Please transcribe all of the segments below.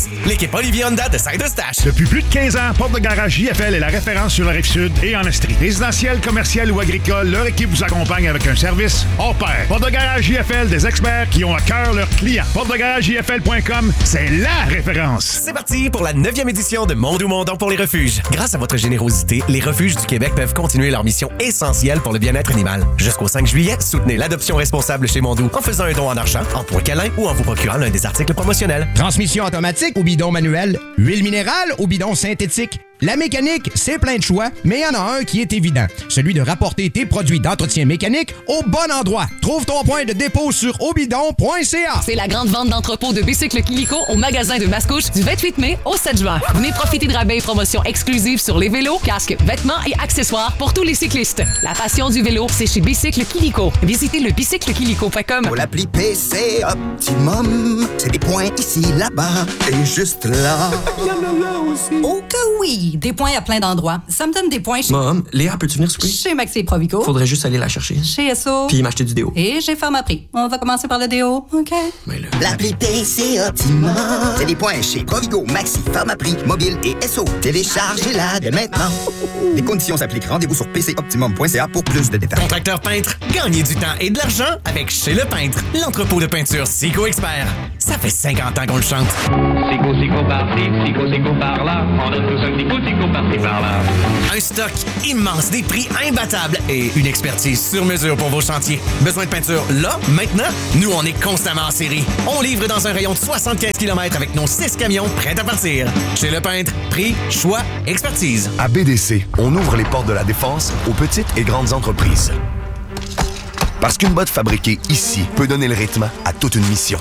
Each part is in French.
L'équipe Olivier Honda de Saint-Eustache. Depuis plus de 15 ans, Porte de Garage JFL est la référence sur la Rive-Sud et en Estrie. Résidentiel, commercial ou agricole, leur équipe vous accompagne avec un service hors pair. Porte de Garage JFL, des experts qui ont à cœur leurs clients. PorteDeGarageJFL.com, c'est la référence. C'est parti pour la 9e édition de Mondou Mondon pour les refuges. Grâce à votre générosité, les refuges du Québec peuvent continuer leur mission essentielle pour le bien-être animal. Jusqu'au 5 juillet, soutenez l'adoption responsable chez Mondou en faisant un don en argent, en points câlins ou en vous procurant l'un des articles promotionnels. Transmission automatique ou bidon manuel, huile minérale ou bidon synthétique. La mécanique, c'est plein de choix, mais il y en a un qui est évident. Celui de rapporter tes produits d'entretien mécanique au bon endroit. Trouve ton point de dépôt sur obidon.ca. C'est la grande vente d'entrepôt de bicycles Kilico au magasin de Mascouche du 28 mai au 7 juin. Venez profiter de rabais et promotions exclusives sur les vélos, casques, vêtements et accessoires pour tous les cyclistes. La passion du vélo, c'est chez Bicycle Kilico. Visitez le bicyclekilico.com. Pour l'appli PC Optimum, c'est des points ici, là-bas et juste là. Oh que oui! Des points à plein d'endroits. Ça me donne des points chez... Mom, Léa, peux-tu venir souper? Chez Maxi Provico. Faudrait juste aller la chercher. Chez Esso. Puis m'acheter du déo. Et chez Pharmaprix. On va commencer par le déo, OK? Mais là... L'appli PC Optimum, c'est des points chez Provigo, Maxi, Pharmaprix, Mobile et Esso. Téléchargez-la dès maintenant. Les conditions s'appliquent. Rendez-vous sur pcoptimum.ca pour plus de détails. Contracteur peintre, gagnez du temps et de l'argent avec Chez Le Peintre, l'entrepôt de peinture Sico Expert. Ça fait 50 ans qu'on le chante. Sico, Sico par-ci, Sico, Sico par-là. On donne tous un petit coup, Sico par-ci, par-là. Un stock immense, des prix imbattables et une expertise sur mesure pour vos chantiers. Besoin de peinture là, maintenant? Nous, on est constamment en série. On livre dans un rayon de 75 km avec nos 6 camions prêts à partir. Chez Le Peintre, prix, choix, expertise. À BDC, on ouvre les portes de la défense aux petites et grandes entreprises. Parce qu'une botte fabriquée ici peut donner le rythme à toute une mission.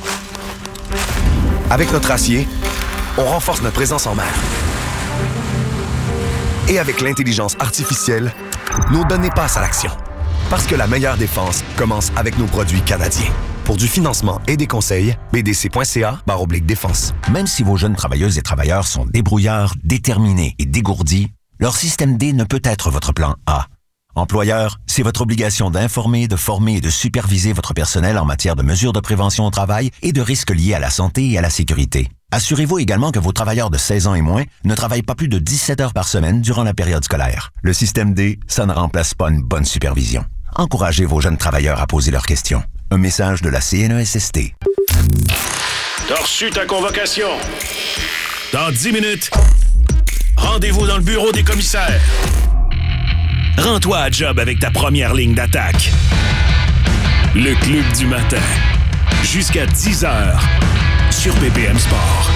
Avec notre acier, on renforce notre présence en mer. Et avec l'intelligence artificielle, nos données passent à l'action. Parce que la meilleure défense commence avec nos produits canadiens. Pour du financement et des conseils, bdc.ca/défense. Même si vos jeunes travailleuses et travailleurs sont débrouillards, déterminés et dégourdis, leur système D ne peut être votre plan A. Employeur, c'est votre obligation d'informer, de former et de superviser votre personnel en matière de mesures de prévention au travail et de risques liés à la santé et à la sécurité. Assurez-vous également que vos travailleurs de 16 ans et moins ne travaillent pas plus de 17 heures par semaine durant la période scolaire. Le système D, ça ne remplace pas une bonne supervision. Encouragez vos jeunes travailleurs à poser leurs questions. Un message de la CNESST. T'as reçu ta convocation. Dans 10 minutes, rendez-vous dans le bureau des commissaires. Rends-toi à job avec ta première ligne d'attaque. Le Club du matin. Jusqu'à 10h sur BPM Sport.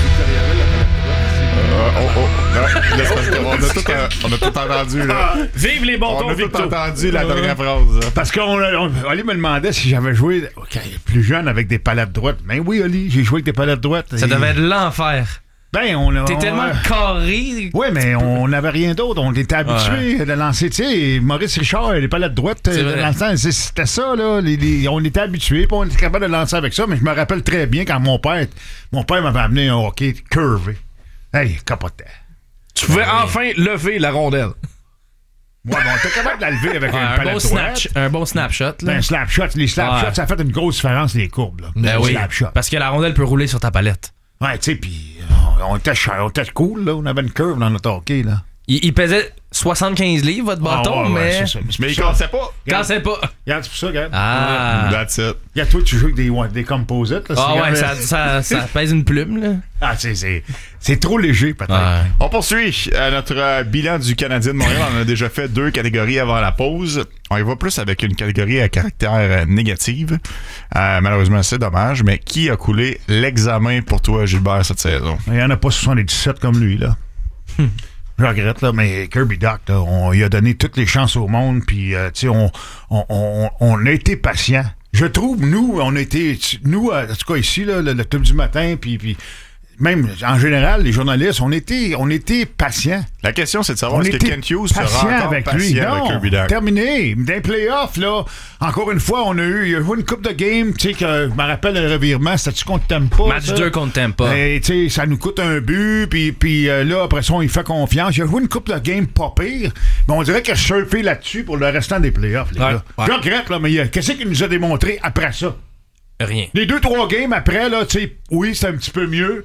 On a tout entendu, là. Vive les bons On a Victo. tout entendu la dernière phrase. Parce qu'Oli me demandait si j'avais joué plus jeune avec des palettes droites. Ben oui, Oli, j'ai joué avec des palettes droites. Ça devait être l'enfer. Ben, T'es tellement carré. Oui, mais on n'avait rien d'autre. On était habitués de lancer. Tu sais, Maurice Richard, les palettes droites, c'était ça, là. On était habitués, puis on était capable de lancer avec ça. Mais je me rappelle très bien quand mon père m'avait amené un hockey curvé. Hey, capotait. Tu pouvais enfin lever la rondelle. Ouais, bon, t'es capable de la lever avec un palette droite. Un bon snapshot. Là. Ben, les slapshots, ça a fait une grosse différence, les courbes. Là. Ben oui, parce que la rondelle peut rouler sur ta palette. Ouais, tu sais, puis on était cool, là. On avait une curve dans notre hockey, là. Il pesait 75 livres, votre bâton, mais... Ouais, c'est ça. Mais il cassait pas. Cassait pas. Regarde, c'est pour ça, regarde. Ah. That's it. Regarde, toi, tu joues avec des composites, là. Ah ouais, ça pèse une plume, là. Ah, c'est trop léger, peut-être. Ouais. On poursuit notre bilan du Canadien de Montréal. On a déjà fait 2 catégories avant la pause. On y va plus avec une catégorie à caractère négatif. Malheureusement, c'est dommage. Mais qui a coulé l'examen pour toi, Gilbert, cette saison? Il n'y en a pas 77 comme lui, là. Je regrette, là, mais Kirby Dach, là, on lui a donné toutes les chances au monde, puis, tu sais, on a été patient. Je trouve, nous, en tout cas ici, là, le Club du matin, puis même, en général, les journalistes, on était patients. La question, c'est de savoir est-ce que Kent Hughes sera encore avec patient lui. avec Non, Kirby Dach. Terminé. Dans les playoffs, là, encore une fois, il a joué une coupe de game, tu sais, que je me rappelle le revirement, c'était-tu contre Tampa? Match 2 contre Tampa. Tu sais, ça nous coûte un but, puis là, après ça, on y fait confiance. Il a joué une coupe de game pas pire, mais on dirait qu'il a surfé là-dessus pour le restant des playoffs, les gars. Je regrette, là, mais qu'est-ce qu'il nous a démontré après ça? Rien. Les 2-3 games après, là, tu sais, oui, c'est un petit peu mieux.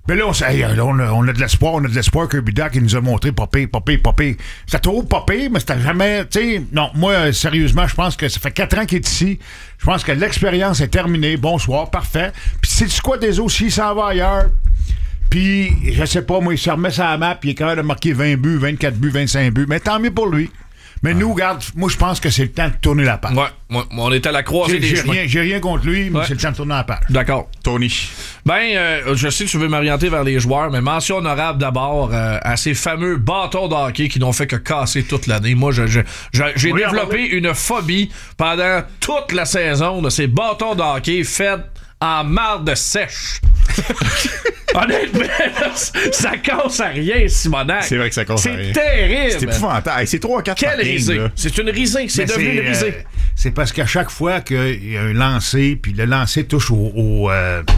Mais là, on a de l'espoir. On a de l'espoir. Kirby Dach, il nous a montré pas pire. C'était trop pas pire, mais c'était jamais... Non, moi, sérieusement, je pense que ça fait 4 ans qu'il est ici. Je pense que l'expérience est terminée. Bonsoir, parfait. Puis c'est quoi des autres s'il s'en va ailleurs? Puis, je sais pas, moi, il se remet sur la map, puis il est capable de marquer 20 buts, 24 buts, 25 buts. Mais tant mieux pour lui. Mais nous, regarde, moi, je pense que c'est le temps de tourner la page. Ouais, on est à la croisée des chemins. J'ai rien contre lui, mais c'est le temps de tourner la page. D'accord. Tony. Je sais que tu veux m'orienter vers les joueurs, mais mention honorable d'abord à ces fameux bâtons de hockey qui n'ont fait que casser toute l'année. Moi, j'ai développé une phobie pendant toute la saison de ces bâtons de hockey faits en marde sèche. Honnêtement, ça casse à rien, Simonac. C'est vrai que ça casse à rien. C'est terrible. C'est épouvantable. C'est 3 ou 4 Quelle risée. C'est une risée. C'est devenu une risée. C'est parce qu'à chaque fois qu'il y a un lancer, puis le lancer touche au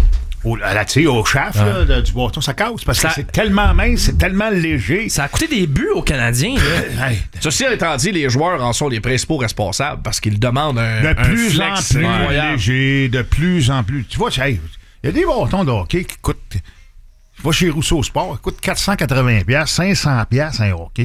shaft du bâton, ça casse. Parce que c'est tellement mince, c'est tellement léger. Ça a coûté des buts aux Canadiens. Ceci étant dit, les joueurs en sont les principaux responsables parce qu'ils demandent de plus en plus léger, de plus en plus. Tu vois, il y a des bâtons de hockey qui coûtent... Tu vas chez Rousseau Sport, il coûte 480$, 500$ un hockey.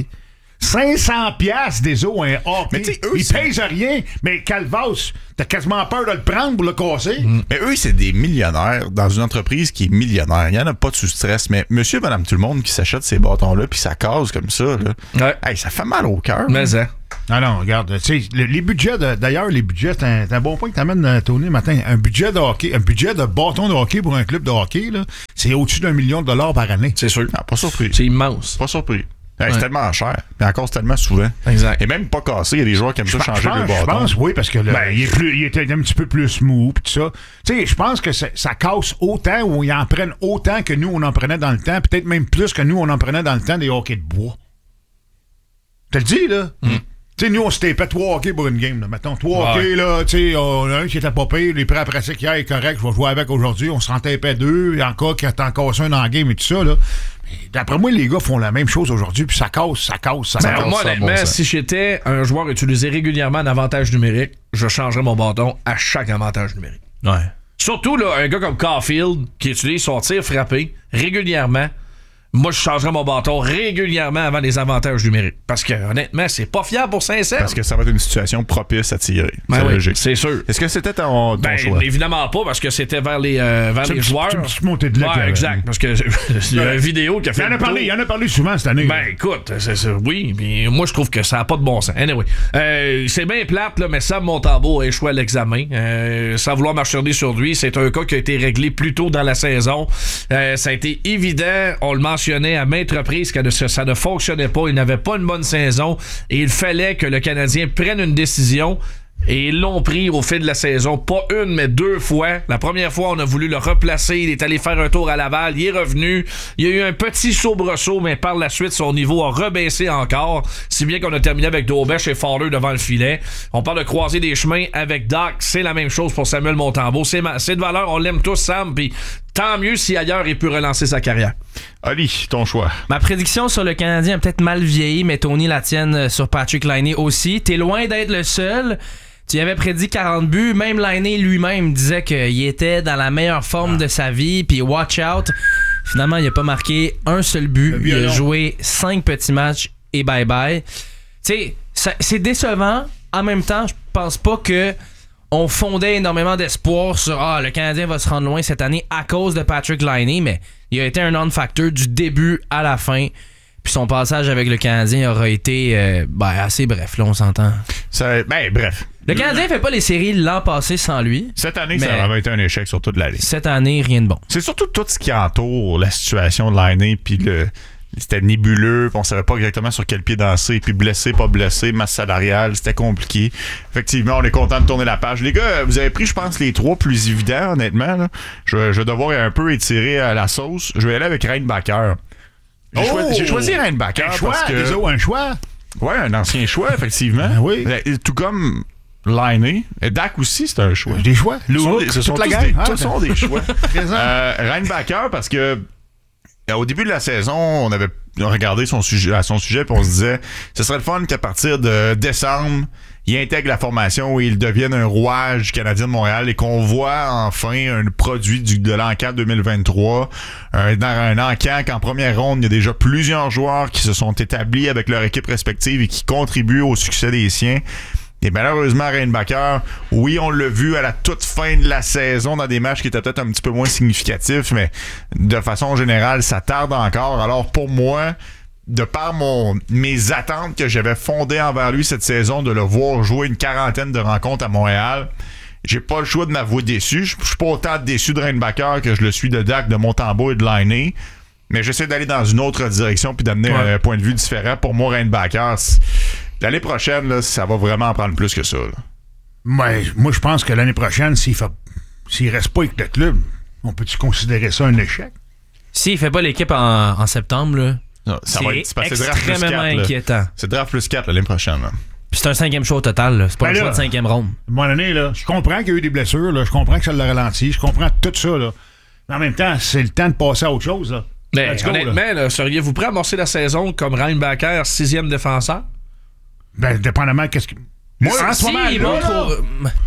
500$ des os un hockey. Mais eux, ils pèsent rien, mais Calvas, t'as quasiment peur de le prendre pour le casser. Mais eux, c'est des millionnaires dans une entreprise qui est millionnaire. Il n'y en a pas de sous-stress, mais monsieur, madame, tout le monde qui s'achète ces bâtons-là puis ça casse comme ça, là, ça fait mal au cœur. Mais ça. Non, regarde, tu sais, les budgets, d'ailleurs, c'est un bon point que t'amènes, Tony, matin. Un budget de hockey, un budget de bâton de hockey pour un club de hockey, là, c'est au-dessus d'1 million de dollars par année. C'est sûr. Ah, pas surpris. C'est immense. Pas surpris. C'est tellement cher. Mais encore, c'est tellement souvent. Exact. Et même pas cassé. Il y a des joueurs qui aiment ça changer le bâton. Je pense, oui, parce que il était un petit peu plus smooth pis tout ça. Tu sais, je pense que ça casse autant ou ils en prennent autant que nous, on en prenait dans le temps. Peut-être même plus que nous, on en prenait dans le temps des hockey de bois. Je te le dis, là. Tu sais, nous, on se tapait 3 hockey pour une game. Là. Mettons, 3 hockey, là, tu sais, on a un qui était pas pire, les prêts à pratique hier est correct, je vais jouer avec aujourd'hui, on se rend tapait 2, encore qui t'en casse un dans la game et tout ça, là. Mais d'après moi, les gars font la même chose aujourd'hui, puis ça casse. Moi, honnêtement, si j'étais un joueur utilisé régulièrement en avantage numérique, je changerais mon bâton à chaque avantage numérique. Ouais. Surtout, là, un gars comme Caulfield, qui utilise son tir frappé régulièrement, moi, je changerais mon bâton régulièrement avant les avantages numériques. Parce que, honnêtement, c'est pas fiable pour Saint-Saëns. Parce que ça va être une situation propice à tirer. C'est logique. C'est sûr. Est-ce que c'était ton choix? Évidemment pas, parce que c'était vers les joueurs. C'est une petite montée de lait. Ouais, exact. Parce que il y a une vidéo qui a fait. Il en a parlé souvent cette année. Ben, écoute, oui, mais moi, je trouve que ça n'a pas de bon sens. Anyway. C'est bien plate, là, mais Sam Montembeault a échoué à l'examen. Sans vouloir marchander sur lui, c'est un cas qui a été réglé plus tôt dans la saison. Ça a été évident, on le mentionnait à maintes reprises que ça ne fonctionnait pas, il n'avait pas une bonne saison et il fallait que le Canadien prenne une décision. Et ils l'ont pris au fil de la saison, pas une, mais 2 fois. La première fois, on a voulu le replacer. Il est allé faire un tour à Laval. Il est revenu. Il y a eu un petit soubresaut, mais par la suite, son niveau a rebaissé encore. Si bien qu'on a terminé avec Daubèche et Fowler devant le filet. On parle de croiser des chemins avec Dach. C'est la même chose pour Samuel Montembeault. C'est de valeur. On l'aime tous, Sam. Puis tant mieux si ailleurs, il peut relancer sa carrière. Ali, ton choix. Ma prédiction sur le Canadien a peut-être mal vieilli, mais Tony la tienne sur Patrick Laine aussi. T'es loin d'être le seul. Tu avais prédit 40 buts. Même Laine lui-même disait qu'il était dans la meilleure forme de sa vie. Puis watch out. Finalement, il n'a pas marqué un seul but. Il a joué 5 petits matchs et bye-bye. Tu sais, c'est décevant. En même temps, je pense pas que on fondait énormément d'espoir sur le Canadien va se rendre loin cette année à cause de Patrick Laine, mais il a été un non-factor du début à la fin. Puis son passage avec le Canadien aura été assez bref, là, on s'entend. Bref. Le Canadien fait pas les séries l'an passé sans lui. Cette année, ça a été un échec sur toute la ligne. Cette année, rien de bon. C'est surtout tout ce qui entoure la situation de Laine, puis c'était nébuleux, puis on savait pas exactement sur quel pied danser, puis blessé, pas blessé, masse salariale, c'était compliqué. Effectivement, on est content de tourner la page. Les gars, vous avez pris, je pense, les 3 plus évidents, honnêtement. Là. Je vais devoir un peu étirer à la sauce. Je vais aller avec Reinbacher. J'ai choisi Reinbacher parce que... Un choix? Ouais, un ancien choix, effectivement. Oui. Tout comme Laine. Et Dach aussi, c'est un choix. Des choix? Ce sont des choix. Reinbacher parce que au début de la saison, on avait regardé à son sujet, puis on se disait, ce serait le fun qu'à partir de décembre, il intègre la formation et il devienne un rouage canadien de Montréal et qu'on voit enfin un produit de l'encan 2023. Un encan qu'en première ronde, il y a déjà plusieurs joueurs qui se sont établis avec leur équipe respective et qui contribuent au succès des siens. Et malheureusement, Reinbacher, oui, on l'a vu à la toute fin de la saison dans des matchs qui étaient peut-être un petit peu moins significatifs, mais de façon générale, ça tarde encore. Alors pour moi, de par mes attentes que j'avais fondées envers lui cette saison, de le voir jouer une 40aine de rencontres à Montréal, j'ai pas le choix de m'avouer déçu. Je suis pas autant déçu de Reinbacher que je le suis de Dak, de Montembeault et de Laine. Mais j'essaie d'aller dans une autre direction puis d'amener un point de vue différent. Pour moi, Reinbacher, l'année prochaine, là, ça va vraiment en prendre plus que ça. Mais moi, je pense que l'année prochaine, s'il reste pas avec le club, on peut-tu considérer ça un échec? S'il fait pas l'équipe en septembre, là, non, ça va être extrêmement inquiétant. C'est draft plus 4 l'année prochaine. Là. Puis c'est un 5e choix au total. Là. C'est pas un choix de 5e ronde. À un moment donné, là, je comprends qu'il y a eu des blessures. Là, je comprends que ça l'a ralenti. Je comprends tout ça. Là. Mais en même temps, c'est le temps de passer à autre chose. Là. Mais honnêtement, seriez-vous prêt à amorcer la saison comme Reinbacher, 6e défenseur? Ben, dépendamment qu'est-ce que... Moi, il montre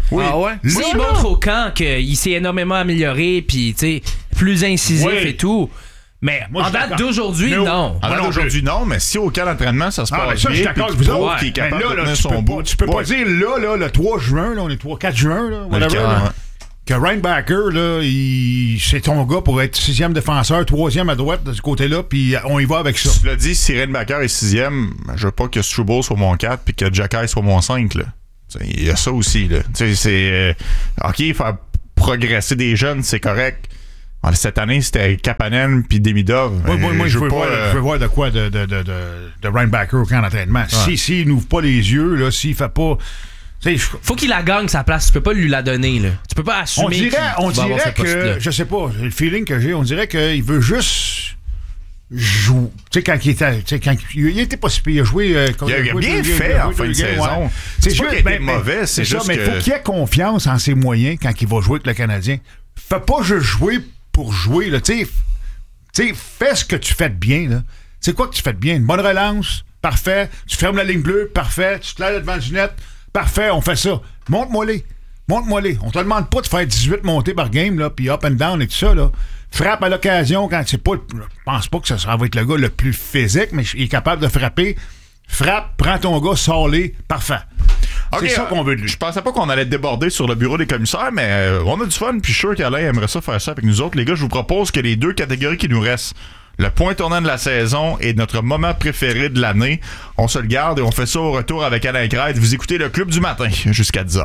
il montre au camp qu'il s'est énormément amélioré, puis tu sais, plus incisif et tout. Mais en date d'aujourd'hui, non. En date d'aujourd'hui, non, mais si au camp d'entraînement, ça se passe bien, je suis d'accord avec vous autres. Qui est capable de tenir son bout. Tu peux pas dire là, le 3 juin, là, on est 3-4 juin, là, whatever, que Reinbacher, là, c'est ton gars pour être 6e défenseur, 3e à droite de ce côté-là, puis on y va avec ça. Tu l'as dit, si Reinbacher est 6e, je veux pas que Struble soit mon 4 puis que Jacky soit mon 5. Il y a ça aussi. Là. C'est OK, faire progresser des jeunes, c'est correct. Cette année, c'était Kapanen puis Demidov. Moi, je veux voir de quoi de Reinbacher au camp d'entraînement. S'il n'ouvre pas les yeux, là, s'il fait pas... Faut qu'il la gagne sa place. Tu peux pas lui la donner. Là. Tu peux pas assumer on dirait que, je sais pas, le feeling que j'ai, on dirait qu'il veut juste jouer. Tu sais, quand il était pas si pire, il a joué... il a bien fait en fin de saison. C'est sûr qu'il était mauvais, c'est juste mais il faut qu'il ait confiance en ses moyens quand il va jouer avec le Canadien. Fais pas juste jouer pour jouer. Tu sais, fais ce que tu fais de bien. Là. C'est quoi que tu fais de bien? Une bonne relance, parfait. Tu fermes la ligne bleue, parfait. Tu te lèves devant le net, parfait, on fait ça. Montre-moi-les. On te demande pas de faire 18 montées par game, là, puis up and down et tout ça. Là. Frappe à l'occasion quand c'est pas... Je pense pas que ça va être le gars le plus physique, mais il est capable de frapper. Frappe, prends ton gars, sors-les, parfait. Okay, c'est ça qu'on veut de lui. Je pensais pas qu'on allait déborder sur le bureau des commissaires, mais on a du fun, puis je suis sûr qu'Alain aimerait ça faire ça avec nous autres. Les gars, je vous propose que les 2 catégories qui nous restent, le point tournant de la saison et notre moment préféré de l'année, on se le garde et on fait ça au retour avec Alain Crête. Vous écoutez le Club du matin jusqu'à 10h.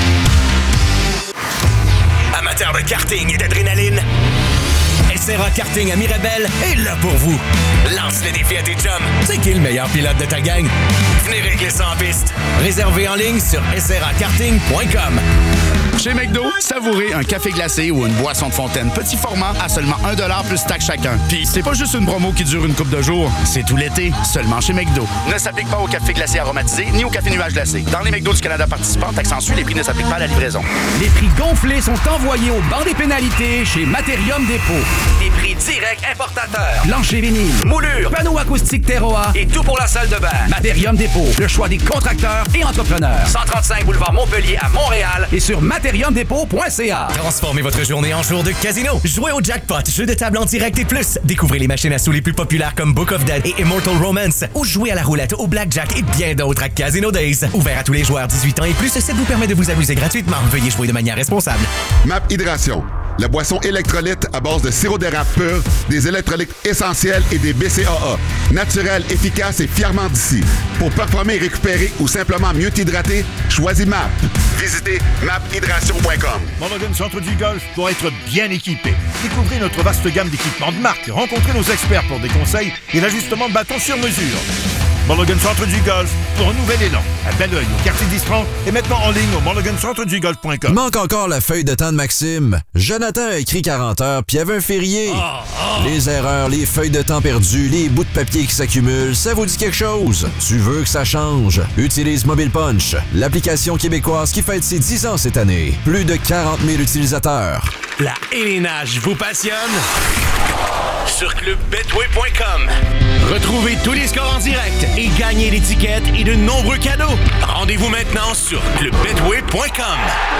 Amateurs de karting et d'adrénaline, SRA Karting à Mirabel est là pour vous. Lance le défi à tes chums. C'est qui le meilleur pilote de ta gang? Venez régler ça en piste. Réservé en ligne sur srakarting.com. Chez McDo, savourez un café glacé ou une boisson de fontaine petit format à seulement 1$ plus taxe chacun. Puis c'est pas juste une promo qui dure une couple de jours, c'est tout l'été, seulement chez McDo. Ne s'applique pas au café glacé aromatisé ni au café nuage glacé. Dans les McDo du Canada participants, taxe en sus, les prix ne s'appliquent pas à la livraison. Les prix gonflés sont envoyés au banc des pénalités chez Materium Dépôt. Des prix directs importateurs. Plancher vinyle, moulure, panneaux acoustiques Terroir et tout pour la salle de bain. Materium Dépôt, le choix des contracteurs et entrepreneurs. 135 boulevard Montpellier à Montréal et sur materiumdepot.ca. Transformez votre journée en jour de casino. Jouez au jackpot, jeu de table en direct et plus. Découvrez les machines à sous les plus populaires comme Book of Dead et Immortal Romance. Ou jouez à la roulette, au blackjack et bien d'autres à Casino Days. Ouvert à tous les joueurs 18 ans et plus, ça vous permet de vous amuser gratuitement. Veuillez jouer de manière responsable. MAP Hydration, la boisson électrolyte à base de sirop d'érable pur, des électrolytes essentiels et des BCAA. Naturel, efficace et fièrement d'ici. Pour performer et récupérer ou simplement mieux t'hydrater, choisis MAP. Visitez maphydration.com. Mulligan Centre du Golf doit être bien équipé. Découvrez notre vaste gamme d'équipements de marque. Rencontrez nos experts pour des conseils et l'ajustement de bâtons sur mesure. Mulligan Centre du Golf pour un nouvel élan. À Belleuil, au quartier d'Istran et maintenant en ligne au mulligancentredugolf.com. Manque encore la feuille de temps de Maxime. Jonathan a écrit 40 heures puis il y avait un férié. Les erreurs, les feuilles de temps perdues, les bouts de papier qui s'accumulent, ça vous dit quelque chose? Tu veux que ça change? Utilise Mobile Punch, l'application québécoise qui fête ses 10 ans cette année. Plus de 40 000 utilisateurs. La élénage vous passionne? sur clubbetway.com. Retrouvez tous les scores en direct et gagnez l'étiquette et de nombreux cadeaux. Rendez-vous maintenant sur clubbetway.com.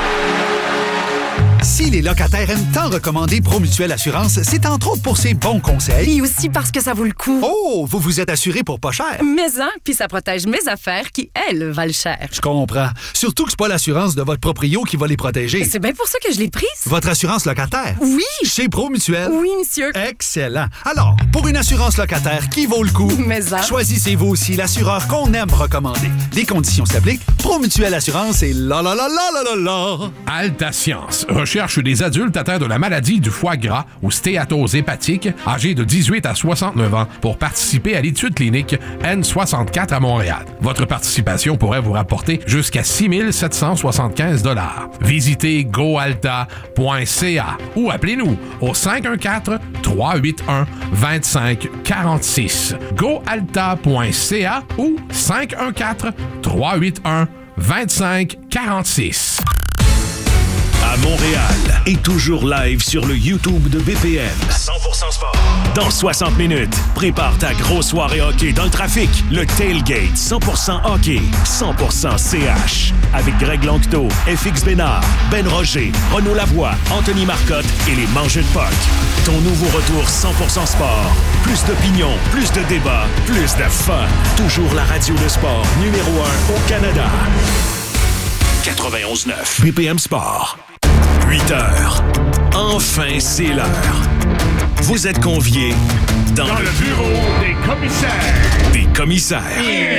Si les locataires aiment tant recommander Promutuelle Assurance, c'est entre autres pour ses bons conseils. Et aussi parce que ça vaut le coup. Oh, vous vous êtes assuré pour pas cher. Mais hein, puis ça protège mes affaires qui, elles, valent cher. Je comprends. Surtout que c'est pas l'assurance de votre proprio qui va les protéger. C'est bien pour ça que je l'ai prise. Votre assurance locataire? Oui. Chez Promutuelle? Oui, monsieur. Excellent. Alors, pour une assurance locataire qui vaut le coup, choisissez-vous aussi l'assureur qu'on aime recommander. Les conditions s'appliquent. Promutuelle Assurance et la la la la la la la. Alta Science recherche des adultes atteints de la maladie du foie gras ou stéatose hépatique, âgés de 18 à 69 ans, pour participer à l'étude clinique N64 à Montréal. Votre participation pourrait vous rapporter jusqu'à 6 775 $. Visitez goalta.ca ou appelez-nous au 514-381-2546. goalta.ca ou 514-381-2546. À Montréal et toujours live sur le YouTube de BPM. 100% sport. Dans 60 minutes, prépare ta grosse soirée hockey dans le trafic. Le Tailgate 100% hockey, 100% CH. Avec Greg Lanctot, FX Bénard, Ben Roger, Renaud Lavoie, Anthony Marcotte et les Mangeux de Puck. Ton nouveau retour 100% sport. Plus d'opinion, plus de débats, plus de fun. Toujours la radio de sport numéro 1 au Canada. 91.9 BPM Sport. 8 heures. Enfin, c'est l'heure. Vous êtes conviés dans le bureau des commissaires. Des commissaires.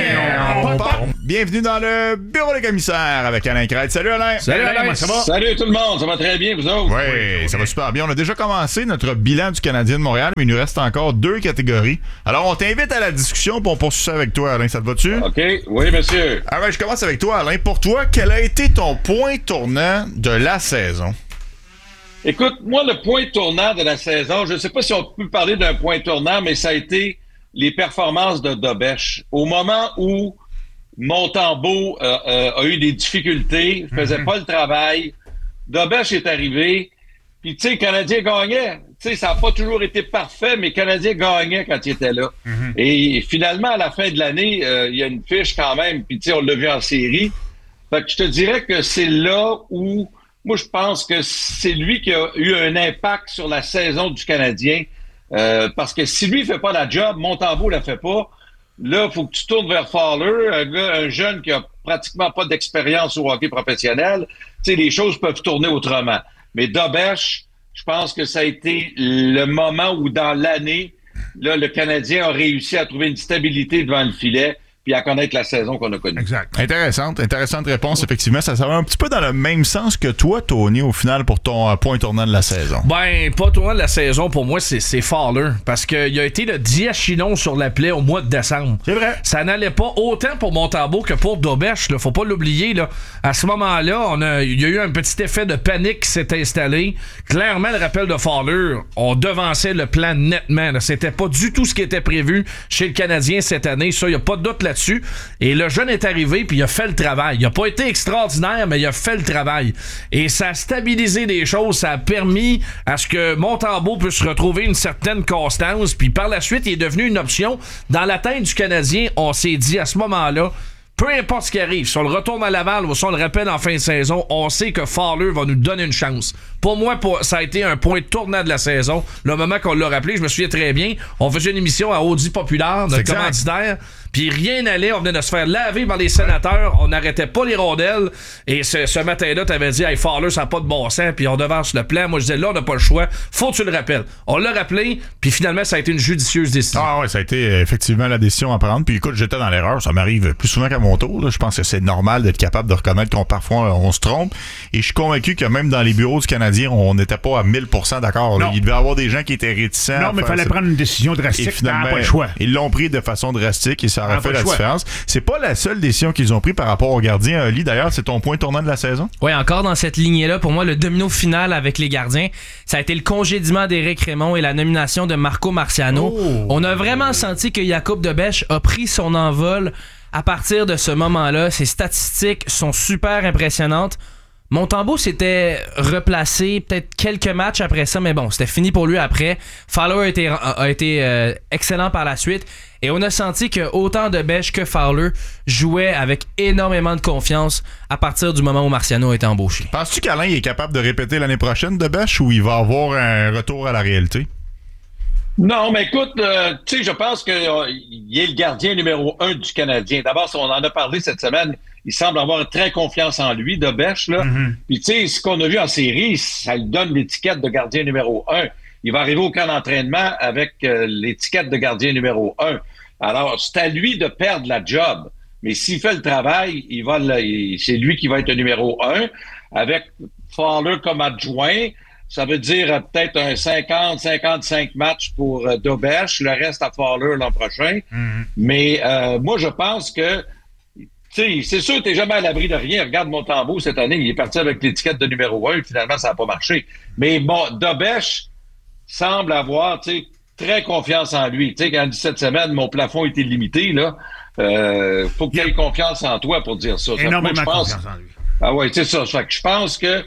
Bienvenue dans le bureau des commissaires avec Alain Crête. Salut Alain. Salut Alain, ça va? Salut tout le monde, ça va très bien, vous autres? Oui, ça va super bien. On a déjà commencé notre bilan du Canadien de Montréal, mais il nous reste encore 2 catégories. Alors, on t'invite à la discussion pour on poursuit ça avec toi, Alain. Ça te va-tu? OK, oui, monsieur. Alors, je commence avec toi, Alain. Pour toi, quel a été ton point tournant de la saison? Écoute, moi, le point tournant de la saison, je ne sais pas si on peut parler d'un point tournant, mais ça a été les performances de Dobèche. Au moment où Montembeault a eu des difficultés, faisait pas le travail, Dobèche est arrivé, puis tu sais, le Canadien gagnait. Tu sais, ça n'a pas toujours été parfait, mais le Canadien gagnait quand il était là. Et finalement, à la fin de l'année, il y a une fiche quand même, puis tu sais, on l'a vu en série. Fait que je te dirais que c'est là où moi, je pense que c'est lui qui a eu un impact sur la saison du Canadien. Parce que si lui ne fait pas la job, Montembeault ne la fait pas. Là, il faut que tu tournes vers Fowler, un jeune qui a pratiquement pas d'expérience au hockey professionnel. Tu sais, les choses peuvent tourner autrement. Mais Dobèche, je pense que ça a été le moment où, dans l'année, là, le Canadien a réussi à trouver une stabilité devant le filet puis à connaître la saison qu'on a connue. Exact. Intéressante réponse, effectivement. Ça va un petit peu dans le même sens que toi, Tony, au final, pour ton point tournant de la saison. Ben, pas tournant de la saison, pour moi, c'est Fowler. Parce qu'il a été le diachylon sur la plaie au mois de décembre. C'est vrai. Ça n'allait pas autant pour Montembeault que pour Dobèche. Faut pas l'oublier. Là. À ce moment-là, il y a eu un petit effet de panique qui s'est installé. Clairement, le rappel de Fowler, on devançait le plan nettement. Là. C'était pas du tout ce qui était prévu chez le Canadien cette année. Ça, il n'y a pas de doute là-dessus. Et le jeune est arrivé puis il a fait le travail. Il n'a pas été extraordinaire, mais il a fait le travail. Et ça a stabilisé des choses. Ça a permis à ce que Montembeault puisse retrouver une certaine constance. Puis par la suite, il est devenu une option. Dans la tête du Canadien, on s'est dit à ce moment-là, peu importe ce qui arrive, si on le retourne à Laval ou si on le rappelle en fin de saison, on sait que Fowler va nous donner une chance. Pour moi, ça a été un point tournant de la saison. Le moment qu'on l'a rappelé, je me souviens très bien, on faisait une émission à Audi Populaire, notre commanditaire, puis rien n'allait, on venait de se faire laver par les sénateurs, on n'arrêtait pas les rondelles, et ce matin-là, t'avais dit, hey, Fowler, ça n'a pas de bon sens, puis on devance le plan. Moi, je disais, là, on n'a pas le choix, faut que tu le rappelles. On l'a rappelé, puis finalement, ça a été une judicieuse décision. Ah ouais, ça a été effectivement la décision à prendre, puis écoute, j'étais dans l'erreur, ça m'arrive plus souvent qu'à mon tour, là. Je pense que c'est normal d'être capable de reconnaître qu'on parfois on se trompe, et je suis convaincu que même dans les bureaux du Canadien, on n'était pas à 1000% d'accord. Il devait y avoir des gens qui étaient réticents. Non, mais il fallait prendre une décision drastique. Et finalement, pas le choix. Ils l'ont pris de façon drastique et ça aurait fait la différence. C'est pas la seule décision qu'ils ont pris par rapport au gardien. Lee, d'ailleurs, c'est ton point tournant de la saison? Oui, encore dans cette lignée-là, pour moi, le domino final avec les gardiens, ça a été le congédiement d'Éric Raymond et la nomination de Marco Marciano. Oh. On a vraiment senti que Jakub Dobèche a pris son envol à partir de ce moment-là. Ses statistiques sont super impressionnantes. Montembeault s'était replacé peut-être quelques matchs après ça, mais bon, c'était fini pour lui après. Fowler a été excellent par la suite. Et on a senti que autant Debèche que Fowler jouaient avec énormément de confiance à partir du moment où Marciano a été embauché. Penses-tu qu'Alain est capable de répéter l'année prochaine Debèche ou il va avoir un retour à la réalité? Non, mais écoute, tu sais, je pense qu'il est le gardien numéro 1 du Canadien. D'abord, on en a parlé cette semaine, il semble avoir très confiance en lui, Debèche, là. Puis tu sais, ce qu'on a vu en série, ça lui donne l'étiquette de gardien numéro 1. Il va arriver au camp d'entraînement avec l'étiquette de gardien numéro 1. Alors, c'est à lui de perdre la job. Mais s'il fait le travail, c'est lui qui va être le numéro 1. Avec Fowler comme adjoint, ça veut dire peut-être un 50-55 matchs pour Debèche, le reste à Fowler l'an prochain. Mais moi, je pense que, tu sais, c'est sûr que tu n'es jamais à l'abri de rien. Regarde Montembeault cette année, il est parti avec l'étiquette de numéro 1, finalement, ça n'a pas marché. Mais bon, Debèche semble avoir, tu sais, très confiance en lui. Tu sais, quand il dit cette semaine, mon plafond était limité, là, faut qu'il ait confiance en toi pour dire ça. Énormément confiance en lui. Ah ouais, c'est ça. Fait que je pense que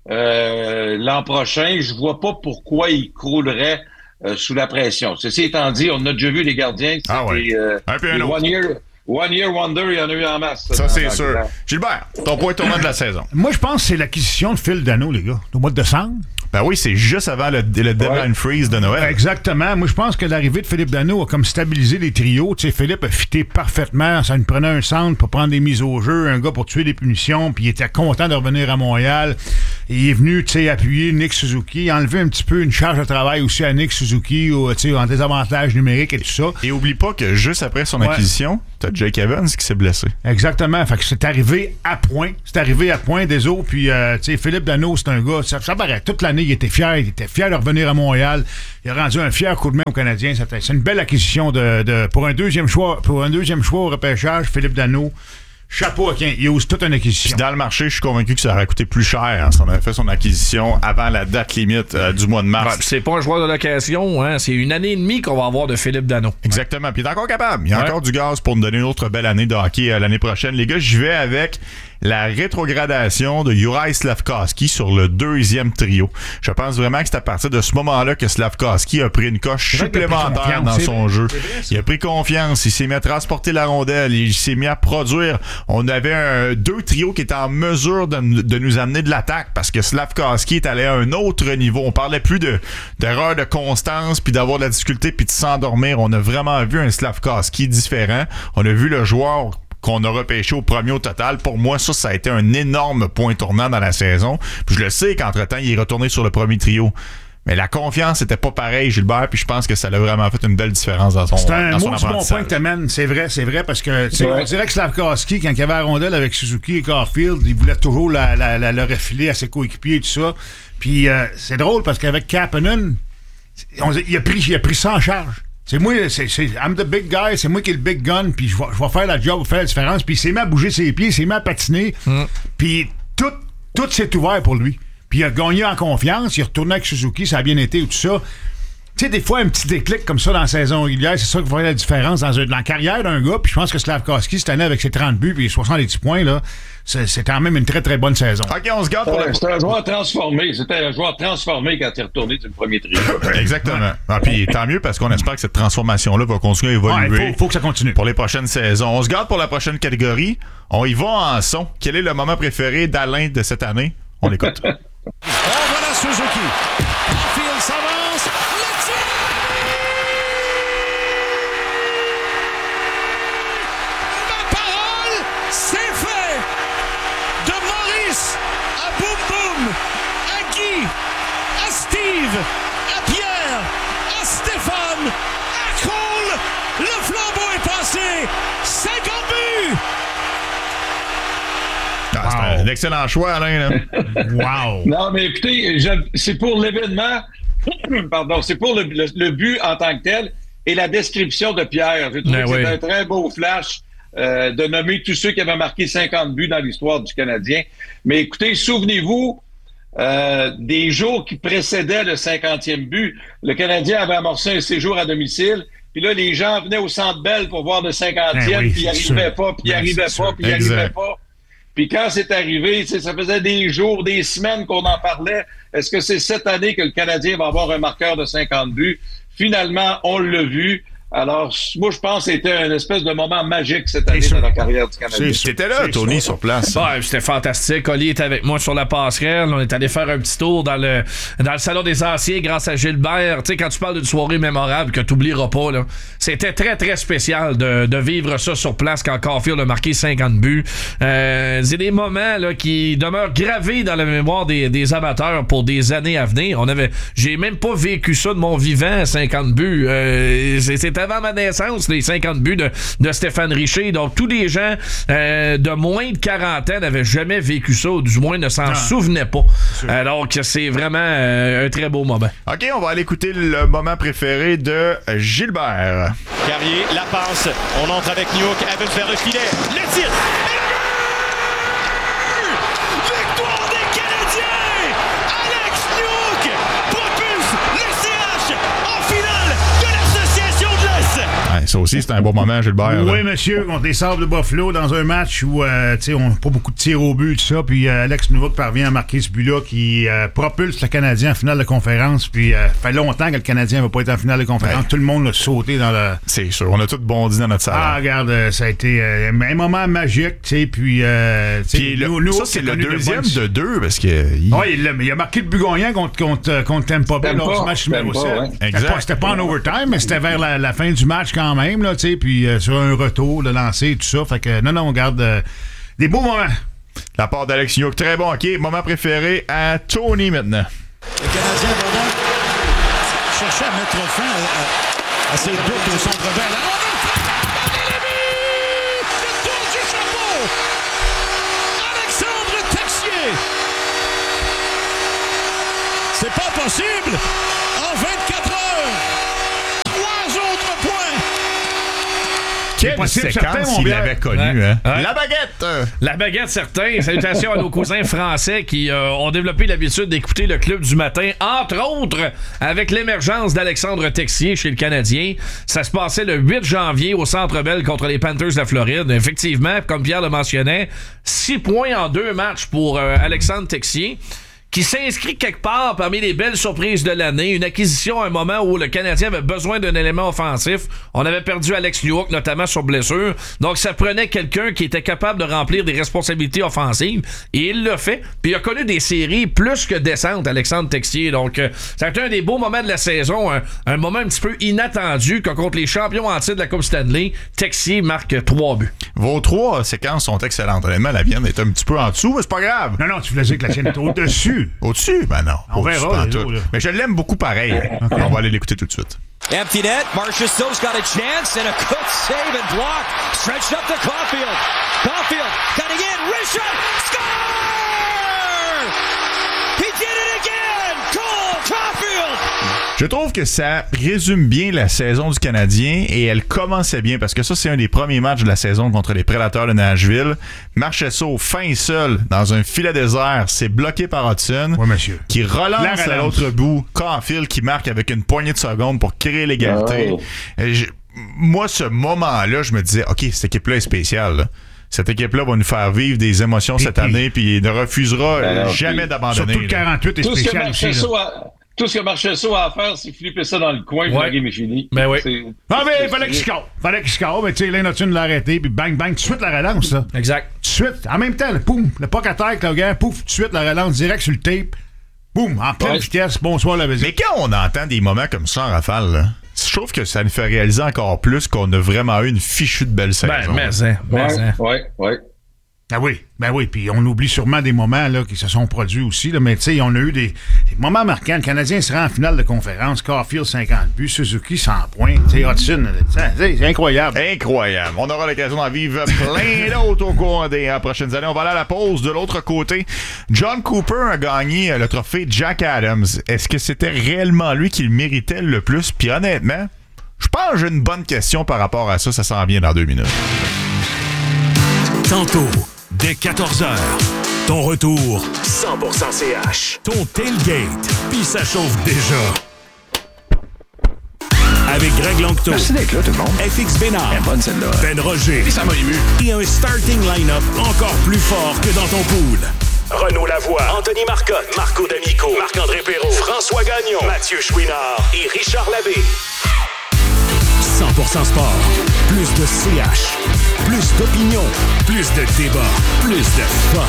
l'an prochain, je vois pas pourquoi il croulerait sous la pression. Ceci étant dit, on a déjà vu les gardiens. Ah ouais. Un peu un autre. One year wonder, il y en a eu en masse. Ça, c'est sûr. Gilbert, ton point tournant de la saison. Moi, je pense que c'est l'acquisition de Phil Danault, les gars, au mois de décembre. Ben oui, c'est juste avant le deadline freeze de Noël. Exactement. Moi, je pense que l'arrivée de Philippe Danault a comme stabilisé les trios. Tu sais, Philippe a fité parfaitement. Ça nous prenait un centre pour prendre des mises au jeu, un gars pour tuer des punitions, puis il était content de revenir à Montréal. Il est venu, tu sais, appuyer Nick Suzuki, enlever un petit peu une charge de travail aussi à Nick Suzuki, tu sais, en désavantage numérique et tout ça. Et oublie pas que juste après son acquisition, t'as Jake Evans qui s'est blessé. Exactement. Fait que c'est arrivé à point. C'est arrivé à point des autres. Puis, tu sais, Philippe Danault, c'est un gars, ça paraît. Toute l'année, il était fier. Il était fier de revenir à Montréal. Il a rendu un fier coup de main aux Canadiens. C'est une belle acquisition pour un deuxième choix au repêchage, Philippe Danault. Chapeau à qui il ose toute une acquisition. Puis dans le marché, je suis convaincu que ça aurait coûté plus cher si on avait fait son acquisition avant la date limite du mois de mars. Ouais, c'est pas un joueur de l'occasion, hein? C'est une année et demie qu'on va avoir de Philippe Danault. Exactement. Puis il est encore capable. Il y a encore du gaz pour nous donner une autre belle année de hockey l'année prochaine. Les gars, j'y vais avec la rétrogradation de Juraj Slafkovský sur le deuxième trio. Je pense vraiment que c'est à partir de ce moment-là que Slafkovský a pris une coche supplémentaire dans son jeu. Il a pris confiance, il s'est mis à transporter la rondelle, il s'est mis à produire. On avait deux trios qui étaient en mesure de nous amener de l'attaque parce que Slafkovský est allé à un autre niveau. On parlait plus d'erreur de constance puis d'avoir de la difficulté puis de s'endormir. On a vraiment vu un Slafkovský différent. On a vu le joueur qu'on a repêché au premier au total. Pour moi, ça a été un énorme point tournant dans la saison. Puis je le sais qu'entre-temps, il est retourné sur le premier trio. Mais la confiance n'était pas pareille, Gilbert, puis je pense que ça a vraiment fait une belle différence dans son apprentissage. C'est un bon point que tu amènes. C'est vrai, parce que on dirait que Slafkovský, quand il avait la rondelle avec Suzuki et Caulfield, il voulait toujours le refiler à ses coéquipiers et tout ça. Puis c'est drôle parce qu'avec Kapanen, il a pris ça en charge. C'est moi, I'm the big guy, c'est moi qui est le big gun, puis je vais faire la job, faire la différence. Puis il s'est mis à bouger ses pieds, il s'est mis à patiner, puis tout s'est ouvert pour lui. Puis il a gagné en confiance, il est retourné avec Suzuki, ça a bien été, tout ça. Tu sais, des fois, un petit déclic comme ça dans la saison régulière, c'est ça qui va faire la différence dans la carrière d'un gars. Puis je pense que Slafkovský, cette année, avec ses 30 buts et 70 points, là, c'est quand même une très, très bonne saison. OK, on se garde pour C'était un joueur transformé. C'était un joueur transformé quand il est retourné sur le premier trio. Exactement. Ah, puis tant mieux parce qu'on espère que cette transformation-là va continuer à évoluer. Ouais, faut que ça continue. Pour les prochaines saisons. On se garde pour la prochaine catégorie. On y va en son. Quel est le moment préféré d'Alain de cette année? On l'écoute. On voit la Suzuki. Caulfield s'avance. Le tir! Ma parole, c'est fait! De Maurice à Boum Boum, à Guy, à Steve, à Pierre, à Stéphane, à Cole, le flambeau est passé. 50 buts! C'est un excellent choix, Alain. Là. Wow! Non, mais écoutez, c'est pour l'événement, pardon, c'est pour le but en tant que tel et la description de Pierre. J'ai trouvé que c'était un très beau flash de nommer tous ceux qui avaient marqué 50 buts dans l'histoire du Canadien. Mais écoutez, souvenez-vous des jours qui précédaient le 50e but. Le Canadien avait amorcé un séjour à domicile. Puis là, les gens venaient au Centre Bell pour voir le 50e, puis ils n'y arrivaient pas, puis ils n'y arrivaient pas, puis ils n'y arrivaient pas. Puis quand c'est arrivé, ça faisait des jours, des semaines qu'on en parlait. Est-ce que c'est cette année que le Canadien va avoir un marqueur de 50 buts? Finalement, on l'a vu. Alors, moi, je pense que c'était une espèce de moment magique cette année dans la carrière du Canadien. C'était là, Tony, sur place. Ouais, c'était fantastique. Oli était avec moi sur la passerelle. On est allé faire un petit tour dans le salon des anciens grâce à Gilbert. Tu sais, quand tu parles d'une soirée mémorable que tu n'oublieras pas, là, c'était très, très spécial de vivre ça sur place quand Caulfield a marqué 50 buts. C'est des moments là, qui demeurent gravés dans la mémoire des amateurs pour des années à venir. J'ai même pas vécu ça de mon vivant, 50 buts. C'était avant ma naissance, les 50 buts de Stéphane Richer. Donc, tous les gens de moins de 40 ans n'avaient jamais vécu ça, ou du moins ne s'en souvenaient pas. Alors que c'est vraiment un très beau moment. OK, on va aller écouter le moment préféré de Gilbert. Carrier, la passe. On entre avec Newhook, Evans vers le filet. Le tir! Victoire des Canadiens! Alex Newhook propulse le CH en finale de l'Association de l'Est! Ouais, ça aussi, c'était un bon moment, Gilbert. Oui, monsieur, contre les Sabres de Buffalo, dans un match où on n'a pas beaucoup de tirs au but, tout ça, puis Alex Newhook parvient à marquer ce but-là qui propulse le Canadien en finale de conférence, puis fait longtemps que le Canadien ne va pas être en finale de conférence. Ouais. Tout le monde l'a sauté dans le... C'est sûr, on a tous bondi dans notre salle. Ah, regarde, ça a été un moment magique, tu sais, puis... ça, c'est le deuxième de deux, parce que... Oui, il a marqué le but gagnant contre Tampa Bay lors du match numéro 7. Ouais. C'était pas en overtime, mais c'était vers la fin du match quand même, là, tu sais, puis sur un retour, le lancer, tout ça. Fait que, non, on garde des beaux moments. La part d'Alex Newhook, très bon. OK, moment préféré à Tony maintenant. Le Canadien va chercher à mettre fin à ses doutes au centre belle. Le tour du chapeau! Alexandre Texier! C'est pas possible! En 24 heures! 3 autres points! Quelle séquence il avait connu, hein? Ouais. La baguette! La baguette, certain. Salutations à nos cousins français qui ont développé l'habitude d'écouter le club du matin, entre autres avec l'émergence d'Alexandre Texier chez le Canadien. Ça se passait le 8 janvier au Centre Bell contre les Panthers de la Floride. Effectivement, comme Pierre le mentionnait, 6 points en 2 matchs pour Alexandre Texier, qui s'inscrit quelque part parmi les belles surprises de l'année. Une acquisition à un moment où le Canadien avait besoin d'un élément offensif. On avait perdu Alex Newhook, notamment sur blessure. Donc, ça prenait quelqu'un qui était capable de remplir des responsabilités offensives. Et il l'a fait. Puis, il a connu des séries plus que décentes, Alexandre Texier. Donc, ça a été un des beaux moments de la saison. Un moment un petit peu inattendu que contre les champions en titre de la Coupe Stanley, Texier marque 3 buts. Vos 3 séquences sont excellentes. Honnêtement, la mienne est un petit peu en dessous, mais c'est pas grave. Non, tu voulais dire que la tienne est au-dessus. Au-dessus? Ben non. On verra. Mais je l'aime beaucoup pareil. Okay. On va aller l'écouter tout de suite. Empty net. Marchessault's got a chance and a good save and block. Stretched up to Caulfield. Caulfield cutting in. Risha! Score! He did it again! Cole Caulfield! Je trouve que ça résume bien la saison du Canadien et elle commençait bien parce que ça, c'est un des premiers matchs de la saison contre les Prédateurs de Nashville. Marchessault fin seul dans un filet désert, c'est bloqué par Hudson. Oui, monsieur. Qui relance à l'autre bout. Caulfield qui marque avec une poignée de secondes pour créer l'égalité. Oh. Moi, ce moment-là, je me disais, OK, cette équipe-là est spéciale, là. Cette équipe-là va nous faire vivre des émotions cette année puis il ne refusera jamais d'abandonner. Surtout le 48 est spécial aussi. Tout ce que Marchessault a à faire, c'est flipper ça dans le coin, puis la game est finie. Ben oui. Ah, mais il fallait qu'il score. Mais tu sais, Lane Hudson l'a arrêté, puis bang, tout de suite la relance, ça. Exact. Tout de suite. En même temps, le puck à terre, le gars, pouf, tout de suite la relance direct sur le tape. Boum, en pleine vitesse. Bonsoir, la visite. Mais quand on entend des moments comme ça en rafale, là, je trouve que ça nous fait réaliser encore plus qu'on a vraiment eu une fichue de belle saison. Ouais. Ben oui, puis on oublie sûrement des moments là, qui se sont produits aussi, là, mais tu sais, on a eu des moments marquants. Le Canadien se rend en finale de conférence, Caulfield 50 buts, Suzuki 100 points, Hudson, c'est incroyable. Incroyable. On aura l'occasion d'en vivre plein d'autres au cours des prochaines années. On va aller à la pause. De l'autre côté, John Cooper a gagné le trophée Jack Adams. Est-ce que c'était réellement lui qui le méritait le plus? Puis honnêtement, je pense que j'ai une bonne question par rapport à ça. Ça s'en vient dans 2 minutes. Tantôt, dès 14h, ton retour 100% CH. Ton tailgate, puis ça chauffe déjà. Avec Greg Longto. Merci d'être là, tout le monde. FX Bénard. Elle est bonne, celle-là. Ben Roger. Et ça m'a ému. Et un starting line-up encore plus fort que dans ton pool. Renaud Lavoie, Anthony Marcotte, Marco D'Amico, Marc-André Perrault, François Gagnon, Mathieu Chouinard et Richard Labbé. 100% sport. Plus de CH. Plus d'opinion. Plus de débat. Plus de fun.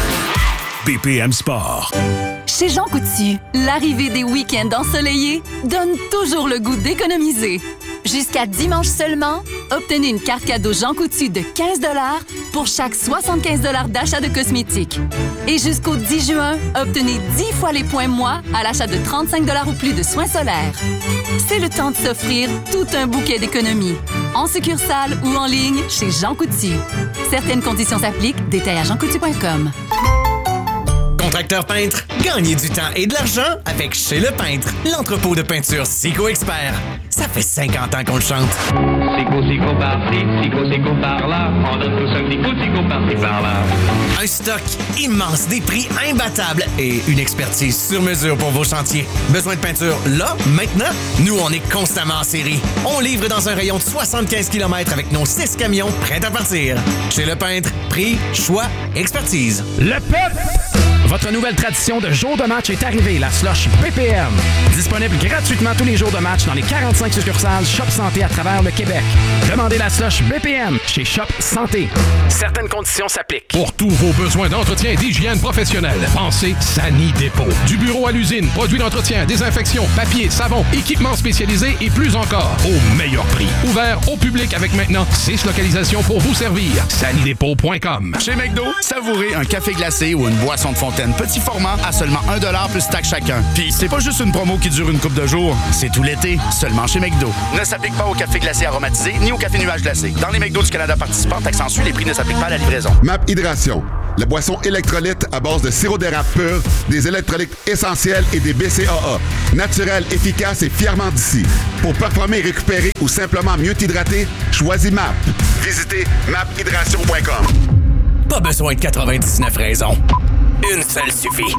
BPM Sport. Chez Jean Coutu, l'arrivée des week-ends ensoleillés donne toujours le goût d'économiser. Jusqu'à dimanche seulement, obtenez une carte cadeau Jean Coutu de 15 $ pour chaque 75 $ d'achat de cosmétiques. Et jusqu'au 10 juin, obtenez 10 fois les points moi à l'achat de 35 $ ou plus de soins solaires. C'est le temps de s'offrir tout un bouquet d'économies. En succursale ou en ligne chez Jean Coutu. Certaines conditions s'appliquent. Détails à jeancoutu.com. Contracteur peintre, gagnez du temps et de l'argent avec Chez Le Peintre, l'entrepôt de peinture Sico Expert. Ça fait 50 ans qu'on le chante. Sico par-ci, Sico par-là. On donne tous un petit coup de Sico par-ci, par-là. Un stock immense, des prix imbattables et une expertise sur mesure pour vos chantiers. Besoin de peinture là, maintenant? Nous, on est constamment en série. On livre dans un rayon de 75 km avec nos 6 camions prêts à partir. Chez Le Peintre, prix, choix, expertise. Le peuple! Votre nouvelle tradition de jour de match est arrivée, la slush BPM. Disponible gratuitement tous les jours de match dans les 45 succursales Shop Santé à travers le Québec. Demandez la slush BPM chez Shop Santé. Certaines conditions s'appliquent. Pour tous vos besoins d'entretien et d'hygiène professionnelle, pensez Sani Dépôt. Du bureau à l'usine, produits d'entretien, désinfection, papier, savon, équipements spécialisés et plus encore, au meilleur prix. Ouvert au public avec maintenant 6 localisations pour vous servir. sanidépôt.com. Chez McDo, savourez un café glacé ou une boisson de fontaine petit format à seulement 1 $ plus taxe chacun. Puis c'est pas juste une promo qui dure une couple de jours, c'est tout l'été, seulement chez McDo. Ne s'applique pas au café glacé aromatisé ni au café nuage glacé. Dans les McDo du Canada participants, taxe en sus, les prix ne s'appliquent pas à la livraison. MAP Hydration, la boisson électrolyte à base de sirop d'érable pur, des électrolytes essentiels et des BCAA. Naturel, efficace et fièrement d'ici. Pour performer, récupérer ou simplement mieux t'hydrater, choisis MAP. Visitez maphydration.com. Pas besoin de 99 raisons. Une seule suffit.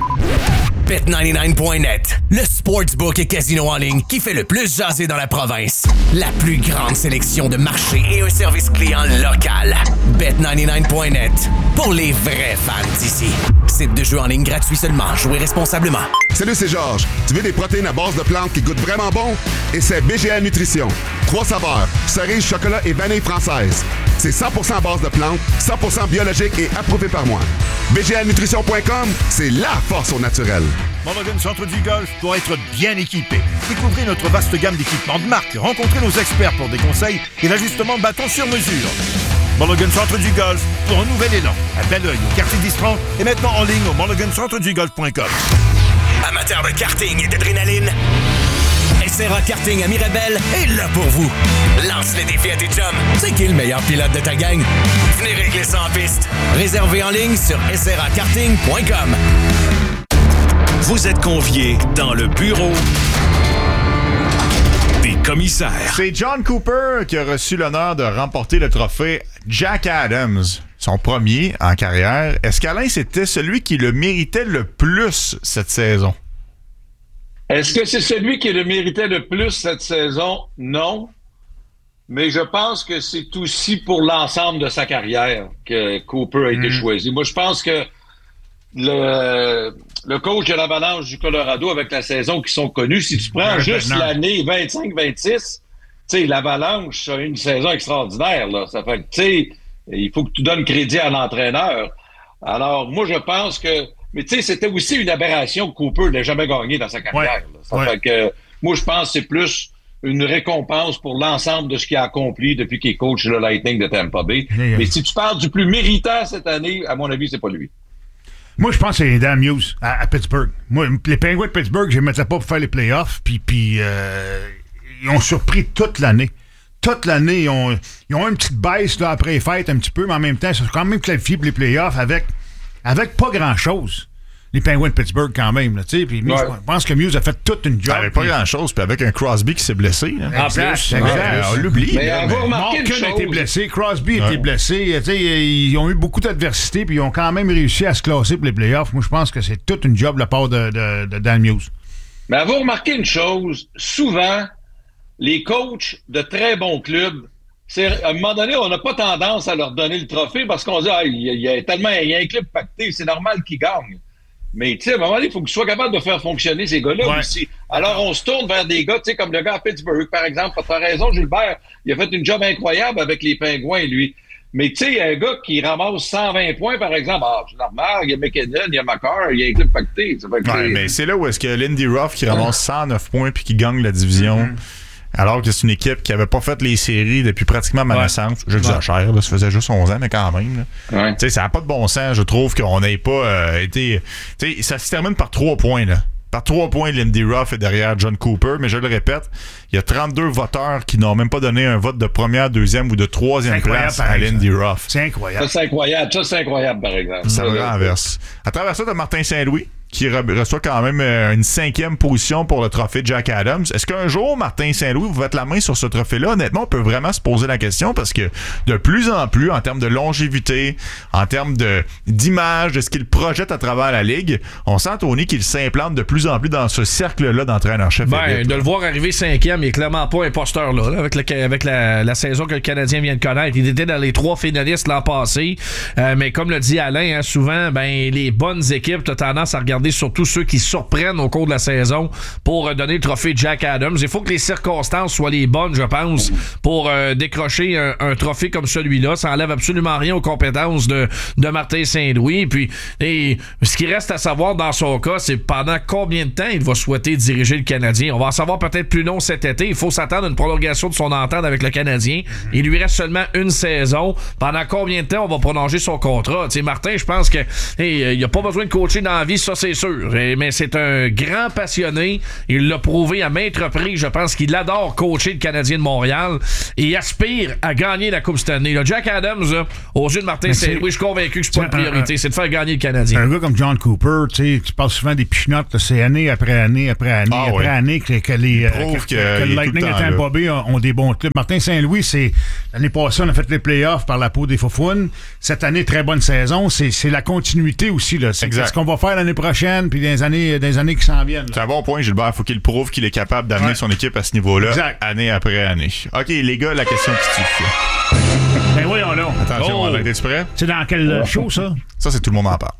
Bet99.net, le sportsbook et casino en ligne qui fait le plus jaser dans la province. La plus grande sélection de marchés et un service client local. Bet99.net, pour les vrais fans d'ici. Site de jeu en ligne gratuit seulement. Jouez responsablement. Salut, c'est Georges. Tu veux des protéines à base de plantes qui goûtent vraiment bon? Et c'est BGA Nutrition. 3 saveurs, cerise, chocolat et vanille française. C'est 100% à base de plantes, 100% biologique et approuvé par moi. BGAnutrition.com, c'est la force au naturel. Mulligan Centre du Golf doit être bien équipé. Découvrez notre vaste gamme d'équipements de marque. Rencontrez nos experts pour des conseils et l'ajustement de bâton sur mesure. Mulligan Centre du Golf pour un nouvel élan. À Belleuil, au quartier d'Istran et maintenant en ligne au mulligancentredugolf.com. Amateurs de karting et d'adrénaline, SRA Karting à Mirabel est là pour vous. Lance les défis à tes chums. C'est qui le meilleur pilote de ta gang? Venez régler ça en piste. Réservez en ligne sur srakarting.com. Vous êtes conviés dans le bureau des commissaires. C'est John Cooper qui a reçu l'honneur de remporter le trophée Jack Adams, son premier en carrière. Est-ce qu'Alain, c'était celui qui le méritait le plus cette saison? Est-ce que c'est celui qui le méritait le plus cette saison? Non. Mais je pense que c'est aussi pour l'ensemble de sa carrière que Cooper a été choisi. Moi, je pense que le coach de l'Avalanche du Colorado, avec la saison qui sont connus, si tu prends juste l'année 25-26, tu sais, l'Avalanche a une saison extraordinaire, là. Ça fait que, tu sais, il faut que tu donnes crédit à l'entraîneur. Alors, moi, je pense que... Mais tu sais, c'était aussi une aberration que Cooper n'ait jamais gagné dans sa carrière. Ça fait que, moi, je pense que c'est plus une récompense pour l'ensemble de ce qu'il a accompli depuis qu'il est coach le Lightning de Tampa Bay. Mais si tu parles du plus méritant cette année, à mon avis, c'est pas lui. Moi, je pense que c'est Dan Hughes à Pittsburgh. Moi, les Penguins de Pittsburgh, je ne les mettais pas pour faire les playoffs. Puis ils ont surpris toute l'année. Toute l'année, ils ont une petite baisse là, après les fêtes un petit peu, mais en même temps, ils sont quand même qualifiés pour les playoffs avec pas grand-chose. Les Penguins de Pittsburgh, quand même. Là, puis je pense que Muse a fait toute une job. Avec pas grand-chose, puis avec un Crosby qui s'est blessé. Là. Exact. On l'oublie. Malkin a été blessé, Crosby a été blessé. Ils ont eu beaucoup d'adversité, puis ils ont quand même réussi à se classer pour les playoffs. Moi, je pense que c'est toute une job de la part de Dan Muse. Mais avez-vous remarqué une chose? Souvent, les coachs de très bons clubs, à un moment donné, on n'a pas tendance à leur donner le trophée parce qu'on dit il y a un club pacté, c'est normal qu'ils gagnent. Mais tu sais, à un moment donné, il faut qu'ils soient capables de faire fonctionner ces gars-là aussi. Alors, on se tourne vers des gars, tu sais, comme le gars à Pittsburgh, par exemple. Tu as raison, Gilbert, il a fait une job incroyable avec les Pingouins, lui. Mais tu sais, un gars qui ramasse 120 points, par exemple, c'est normal, il y a McKinnon, il y a McCarr, il y a un club pacté. Mais c'est là où est-ce que Lindy Ruff qui ramasse 109 points puis qui gagne la division, alors que c'est une équipe qui avait pas fait les séries depuis pratiquement ma naissance. J'exagère, là, ça faisait juste 11 ans, mais quand même. Tu sais, ça n'a pas de bon sens, je trouve qu'on n'ait pas été... Tu sais, ça se termine par 3 points, là. Par 3 points, Lindy Ruff est derrière John Cooper, mais je le répète, il y a 32 voteurs qui n'ont même pas donné un vote de première, deuxième ou de troisième place à Lindy Ruff. C'est incroyable. Ça, c'est incroyable, par exemple. Ça me renverse. À travers ça, tu as Martin Saint-Louis, qui reçoit quand même une 5e position pour le trophée Jack Adams. Est-ce qu'un jour, Martin Saint-Louis, vous faites la main sur ce trophée-là? Honnêtement, on peut vraiment se poser la question parce que de plus en plus, en termes de longévité, en termes d'image, de ce qu'il projette à travers la Ligue, on sent, Tony, qu'il s'implante de plus en plus dans ce cercle-là d'entraîneur-chef. De le voir arriver 5e, il est clairement pas imposteur là, avec la saison que le Canadien vient de connaître. Il était dans les 3 finalistes l'an passé, mais comme le dit Alain, souvent, les bonnes équipes, tu as tendance à regarder surtout ceux qui surprennent au cours de la saison pour donner le trophée Jack Adams. Il faut que les circonstances soient les bonnes, je pense, pour décrocher un trophée comme celui-là. Ça enlève absolument rien aux compétences de Martin Saint-Louis. Puis, ce qui reste à savoir dans son cas, c'est pendant combien de temps il va souhaiter diriger le Canadien. On va en savoir peut-être plus long cet été. Il faut s'attendre à une prolongation de son entente avec le Canadien. Il lui reste seulement une saison. Pendant combien de temps on va prolonger son contrat? T'sais, Martin, je pense que il n'a pas besoin de coacher dans la vie, ça c'est sûr. Mais c'est un grand passionné. Il l'a prouvé à maintes reprises. Je pense qu'il adore coacher le Canadien de Montréal et aspire à gagner la Coupe cette année. Là, Jack Adams, là, aux yeux de Martin Saint-Louis, je suis convaincu que c'est pas une priorité. C'est de faire gagner le Canadien. Un gars comme John Cooper, tu parles souvent des pichenottes, c'est année après année après année après année que le Lightning et Tampa Bay ont des bons clubs. Martin Saint-Louis, l'année passée, on a fait les playoffs par la peau des Faufounes. Cette année, très bonne saison. C'est la continuité aussi. Là. C'est ce qu'on va faire l'année prochaine puis dans les années qui s'en viennent. Là. C'est un bon point, Gilbert. Il faut qu'il prouve qu'il est capable d'amener son équipe à ce niveau-là, année après année. OK, les gars, la question qui tue. Ben voyons là. Attention, Alain, t'es-tu prêt? C'est dans quel show, ça? Ça, c'est Tout le monde en parle.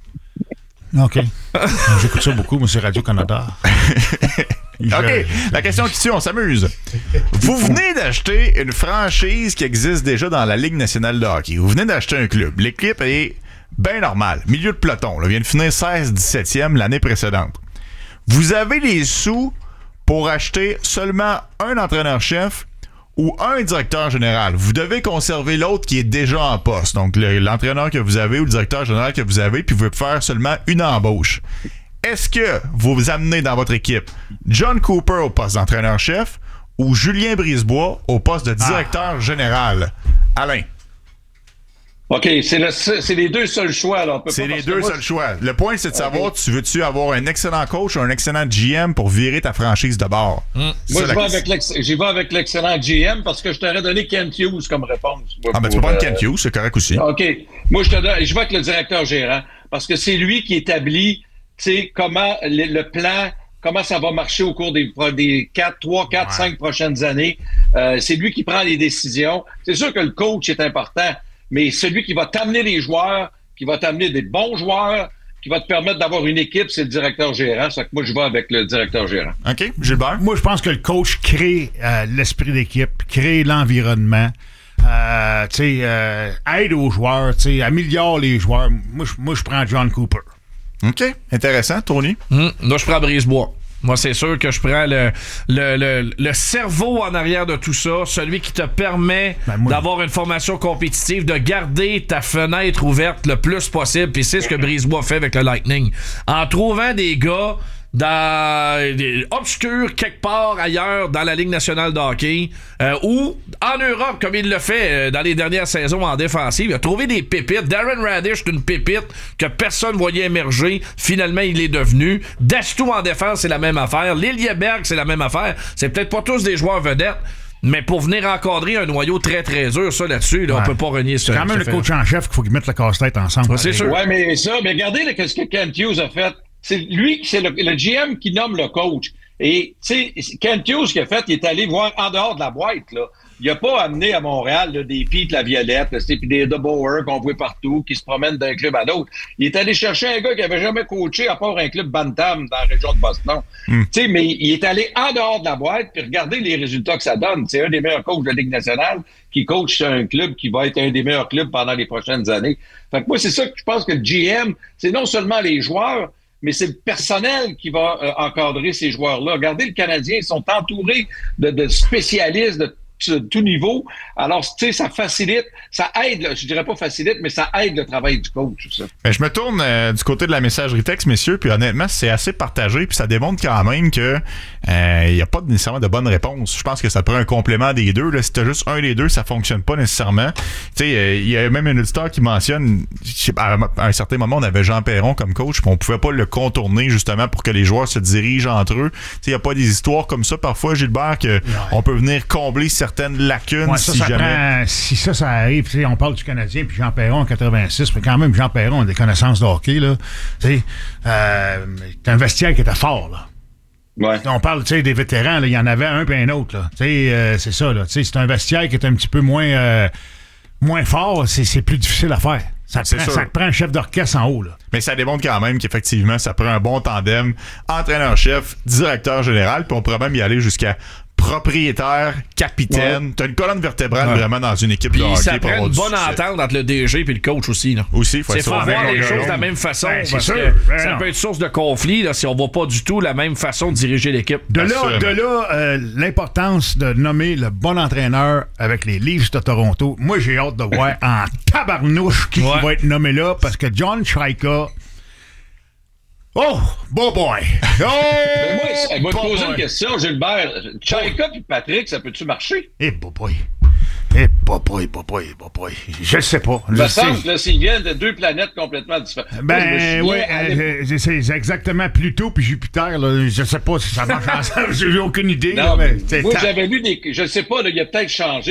OK. J'écoute ça beaucoup, monsieur Radio-Canada. OK, la question qui tue, on s'amuse. Vous venez d'acheter une franchise qui existe déjà dans la Ligue nationale de hockey. Vous venez d'acheter un club. L'équipe est bien normale. Milieu de peloton. Là, vient de finir 16-17e l'année précédente. Vous avez les sous pour acheter seulement un entraîneur-chef ou un directeur général. Vous devez conserver l'autre qui est déjà en poste. Donc, l'entraîneur que vous avez ou le directeur général que vous avez, puis vous pouvez faire seulement une embauche. Est-ce que vous amenez dans votre équipe John Cooper au poste d'entraîneur-chef ou Julien Brisebois au poste de directeur général? Alain. OK, c'est les deux seuls choix. C'est les deux seuls choix. Le point, c'est de savoir, tu veux-tu avoir un excellent coach ou un excellent GM pour virer ta franchise de bord? Moi, j'y vais avec l'excellent GM parce que je t'aurais donné Kent Hughes comme réponse. Tu peux prendre Kent Hughes, c'est correct aussi. OK. Moi, je vais avec le directeur gérant parce que c'est lui qui établit comment le plan, comment ça va marcher au cours des 3, 4, 5 prochaines années. C'est lui qui prend les décisions. C'est sûr que le coach est important, mais celui qui va t'amener les joueurs, qui va t'amener des bons joueurs, qui va te permettre d'avoir une équipe, c'est le directeur gérant. C'est que moi, je vais avec le directeur gérant. OK. Gilbert? Moi, je pense que le coach crée l'esprit d'équipe, crée l'environnement, aide aux joueurs, améliore les joueurs. Moi, je prends John Cooper. OK. Intéressant. Tony? Moi, je prends Brisebois. Moi, c'est sûr que je prends le cerveau en arrière de tout ça, celui qui te permet d'avoir une formation compétitive, de garder ta fenêtre ouverte le plus possible, puis c'est ce que Brisebois fait avec le Lightning. En trouvant des gars obscurs quelque part ailleurs dans la Ligue nationale de hockey ou en Europe comme il le fait dans les dernières saisons en défensive. Il a trouvé des pépites. Darren Radish, c'est une pépite que personne voyait émerger. Finalement, il est devenu. Dastou en défense, c'est la même affaire. Liljeberg, c'est la même affaire. C'est peut-être pas tous des joueurs vedettes, mais pour venir encadrer un noyau très très dur, ça là-dessus, on peut pas renier ça. C'est quand même le coach en chef qu'il faut qu'ils mettent le casse-tête ensemble. C'est sûr. Ouais, mais regardez ce que Kent Hughes a fait. C'est lui, c'est le GM qui nomme le coach. Et, tu sais, Kent Hughes, ce qu'il a fait, il est allé voir en dehors de la boîte, là. Il n'a pas amené à Montréal là, des Pete Laviolette, puis des De Boer qu'on voit partout, qui se promènent d'un club à l'autre. Il est allé chercher un gars qui n'avait jamais coaché à part un club Bantam dans la région de Boston. Tu sais, mais il est allé en dehors de la boîte, puis regardez les résultats que ça donne. C'est un des meilleurs coachs de la Ligue nationale qui coach un club qui va être un des meilleurs clubs pendant les prochaines années. Fait que moi, c'est ça que je pense que le GM, c'est non seulement les joueurs, mais c'est le personnel qui va encadrer ces joueurs-là. Regardez, le Canadien, ils sont entourés de spécialistes de tout niveau. Alors, tu sais, ça facilite, ça aide, je dirais pas facilite, mais ça aide le travail du coach. Ça. Ben, je me tourne du côté de la messagerie texte, messieurs, puis honnêtement, c'est assez partagé, puis ça démontre quand même que il n'y a pas nécessairement de bonne réponse. Je pense que ça prend un complément des deux. Là. Si t'as juste un des deux, ça fonctionne pas nécessairement. Tu sais, il y a même un auditeur qui mentionne, à un certain moment, on avait Jean Perron comme coach, puis on pouvait pas le contourner justement pour que les joueurs se dirigent entre eux. Tu sais, il n'y a pas des histoires comme ça parfois, Gilbert, que on peut venir combler certaines lacunes ça, si ça jamais. Si ça arrive, on parle du Canadien puis Jean Perron en 86, mais quand même, Jean Perron a des connaissances de hockey, là. C'est un vestiaire qui était fort, là. Ouais. On parle des vétérans, il y en avait un puis un autre. Là. C'est ça. Là. C'est un vestiaire qui est un petit peu moins fort. C'est plus difficile à faire. Ça prend un chef d'orchestre en haut. Là. Mais ça démontre quand même qu'effectivement, ça prend un bon tandem entraîneur-chef, directeur général, puis on pourrait même y aller jusqu'à propriétaire, capitaine. Ouais. T'as une colonne vertébrale vraiment dans une équipe de hockey. Ça prend une bonne entente entre le DG et le coach aussi. Là. Aussi, il faut voir les choses de la même façon. Parce que ça peut être source de conflit là, si on ne voit pas du tout la même façon de diriger l'équipe. De là, l'importance de nommer le bon entraîneur avec les Leafs de Toronto. Moi, j'ai hâte de voir en tabarnouche qui va être nommé là parce que John Chayka. Oh, bon boy! Oh, moi, je vais te poser une question, Gilbert. Chayka et Patrick, ça peut-tu marcher? Boy. Je sais pas. Ça semble que s'ils viennent de deux planètes complètement différentes. C'est exactement Pluto puis Jupiter. Là, je sais pas si ça marche ensemble. J'ai aucune idée. Non, là, moi, j'avais lu je sais pas, il a peut-être changé.